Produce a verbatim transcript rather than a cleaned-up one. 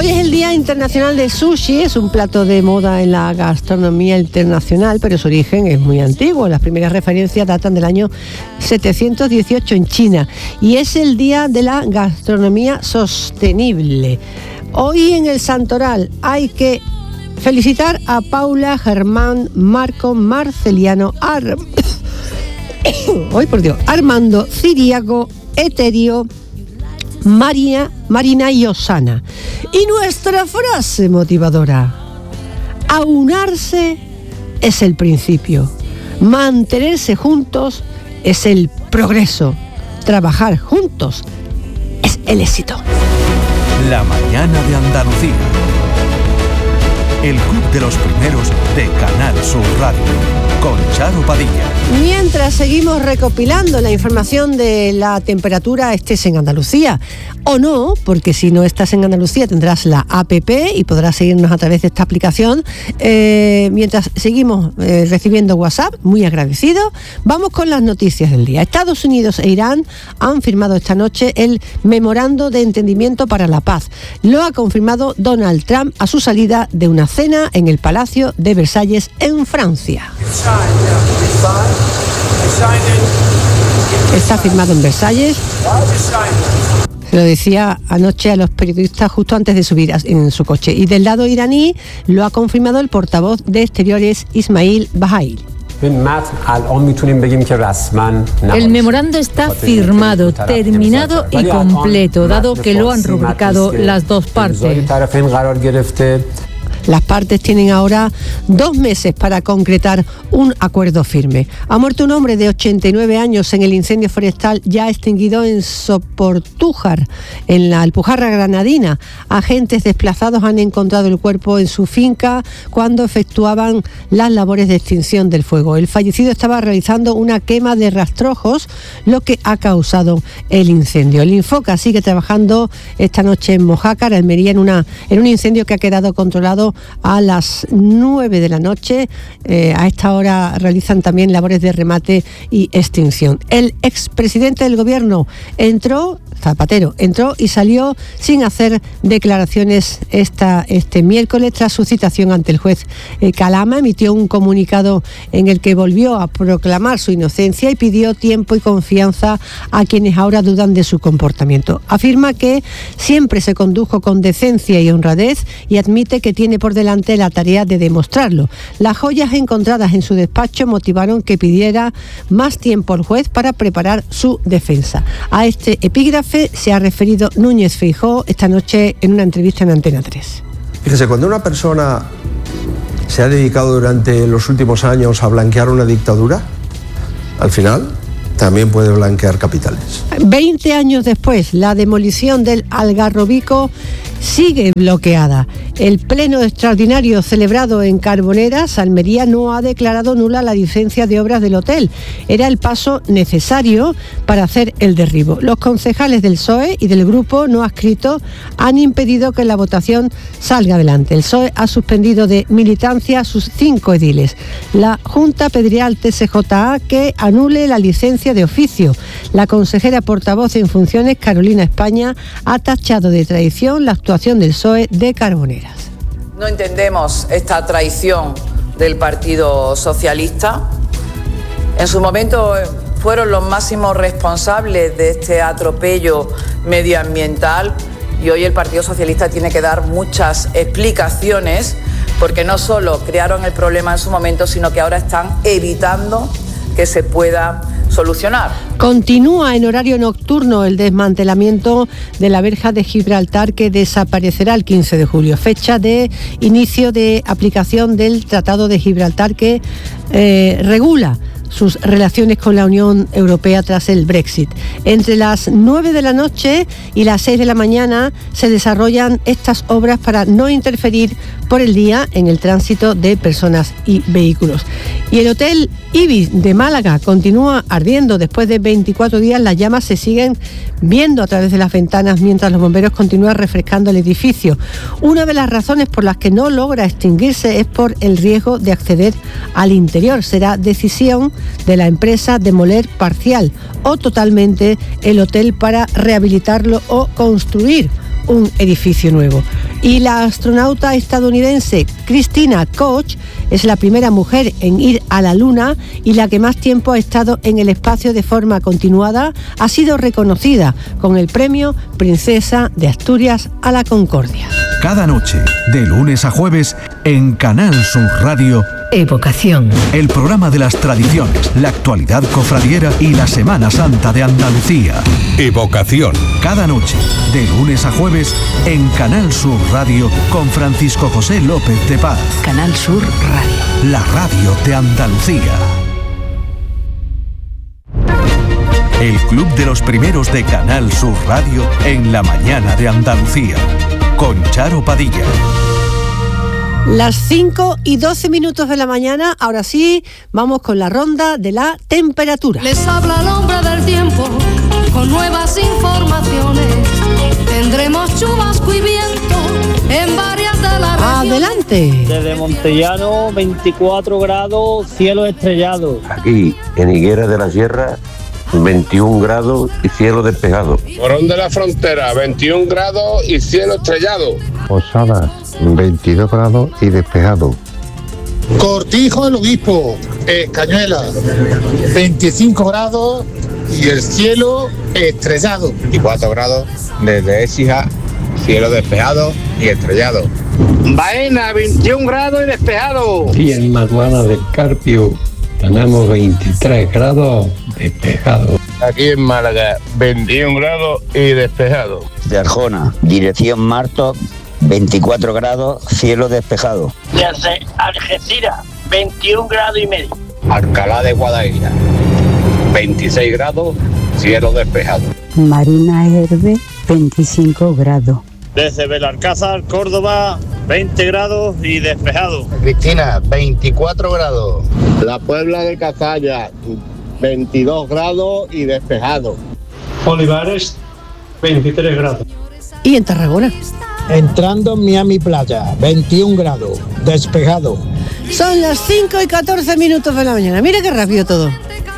Hoy es el Día Internacional de Sushi, es un plato de moda en la gastronomía internacional, pero su origen es muy antiguo. Las primeras referencias datan del año setecientos dieciocho en China y es el Día de la Gastronomía Sostenible. Hoy en el Santoral hay que felicitar a Paula, Germán, Marco, Marceliano, Ar... Hoy por Dios, Armando, Ciriaco, Eterio, María, Marina y Osana. Y nuestra frase motivadora: aunarse es el principio, mantenerse juntos es el progreso, trabajar juntos es el éxito. La mañana de Andalucía. El club de los primeros de Canal Sur Radio, con Charo Padilla. Mientras seguimos recopilando la información de la temperatura, estés en Andalucía o no, porque si no estás en Andalucía tendrás la app y podrás seguirnos a través de esta aplicación. Eh, mientras seguimos eh, recibiendo WhatsApp, muy agradecido, vamos con las noticias del día. Estados Unidos e Irán han firmado esta noche el Memorando de Entendimiento para la Paz. Lo ha confirmado Donald Trump a su salida de una cena en el Palacio de Versalles en Francia. Está firmado en Versalles. Se lo decía anoche a los periodistas justo antes de subir en su coche. Y del lado iraní lo ha confirmado el portavoz de Exteriores, Ismail Bahail. El memorando está firmado, terminado y completo, dado que lo han rubricado las dos partes. Las partes tienen ahora dos meses para concretar un acuerdo firme. Ha muerto un hombre de ochenta y nueve años en el incendio forestal ya extinguido en Soportújar, en la Alpujarra granadina. Agentes desplazados han encontrado el cuerpo en su finca cuando efectuaban las labores de extinción del fuego. El fallecido estaba realizando una quema de rastrojos, lo que ha causado el incendio. El Infoca sigue trabajando esta noche en Mojácar, Almería, en, una, en un incendio que ha quedado controlado a las nueve de la noche. Eh, a esta hora realizan también labores de remate y extinción. El expresidente del gobierno entró, Zapatero, entró y salió sin hacer declaraciones esta, este miércoles tras su citación ante el juez eh, Calama. Emitió un comunicado en el que volvió a proclamar su inocencia y pidió tiempo y confianza a quienes ahora dudan de su comportamiento. Afirma que siempre se condujo con decencia y honradez y admite que tiene por delante la tarea de demostrarlo. Las joyas encontradas en su despacho motivaron que pidiera más tiempo al juez para preparar su defensa. A este epígrafe se ha referido Núñez Feijóo esta noche en una entrevista en Antena tres. Fíjese, cuando una persona se ha dedicado durante los últimos años a blanquear una dictadura, al final también puede blanquear capitales. Veinte años después, la demolición del Algarrobico sigue bloqueada. El pleno extraordinario celebrado en Carboneras, Almería, no ha declarado nula la licencia de obras del hotel. Era el paso necesario para hacer el derribo. Los concejales del P S O E y del grupo no adscrito han impedido que la votación salga adelante. El P S O E ha suspendido de militancia a sus cinco ediles. La Junta pediría al T S J A que anule la licencia de oficio. La consejera portavoz en funciones, Carolina España, ha tachado de traición la actuación del P S O E de Carboneras. No entendemos esta traición del Partido Socialista. En su momento fueron los máximos responsables de este atropello medioambiental y hoy el Partido Socialista tiene que dar muchas explicaciones porque no solo crearon el problema en su momento, sino que ahora están evitando que se pueda solucionar. Continúa en horario nocturno el desmantelamiento de la verja de Gibraltar, que desaparecerá el quince de julio, fecha de inicio de aplicación del Tratado de Gibraltar que eh, regula sus relaciones con la Unión Europea tras el Brexit. Entre las nueve de la noche y las seis de la mañana se desarrollan estas obras para no interferir por el día en el tránsito de personas y vehículos. Y el Hotel Ibis de Málaga continúa ardiendo. Después de veinticuatro días, las llamas se siguen viendo a través de las ventanas mientras los bomberos continúan refrescando el edificio. Una de las razones por las que no logra extinguirse es por el riesgo de acceder al interior. Será decisión de la empresa demoler parcial o totalmente el hotel para rehabilitarlo o construir un edificio nuevo. Y la astronauta estadounidense Christina Koch es la primera mujer en ir a la Luna y la que más tiempo ha estado en el espacio de forma continuada. Ha sido reconocida con el premio Princesa de Asturias a la Concordia. Cada noche, de lunes a jueves, en Canal Sur Radio, Evocación. El programa de las tradiciones, la actualidad cofradiera y la Semana Santa de Andalucía. Evocación. Cada noche, de lunes a jueves, en Canal Sur Radio, con Francisco José López de Paz. Canal Sur Radio. La radio de Andalucía. El Club de los Primeros de Canal Sur Radio en la mañana de Andalucía. Con Charo Padilla. Las cinco y doce minutos de la mañana, ahora sí, vamos con la ronda de la temperatura. Les habla el hombre del tiempo, con nuevas informaciones. Tendremos chubasco y viento en varias de las regiones. Adelante. Desde Montellano, veinticuatro grados, cielo estrellado. Aquí, en Higuera de la Sierra, veintiún grados y cielo despejado. Morón de la Frontera, veintiún grados y cielo estrellado. Posadas, veintidós grados y despejado. Cortijo del Obispo, eh, Cañuela, veinticinco grados y el cielo estrellado. veinticuatro grados desde Écija, cielo despejado y estrellado. Baena, veintiún grados y despejado. Y en Maguana del Carpio tenemos veintitrés grados despejado. Aquí en Málaga, veintiún grados y despejado. De Arjona, dirección Martos, veinticuatro grados, cielo despejado. Desde Algeciras, veintiún grados y medio. Alcalá de Guadaira, veintiséis grados, cielo despejado. Marina Herbe, veinticinco grados. Desde Belalcázar, Córdoba, veinte grados y despejado. Cristina, veinticuatro grados. La Puebla de Cazalla, veintidós grados y despejado. Olivares, veintitrés grados. ¿Y en Tarragona? Entrando en Miami Playa, veintiún grados, despejado. Son las cinco y catorce minutos de la mañana. Mira qué rápido todo.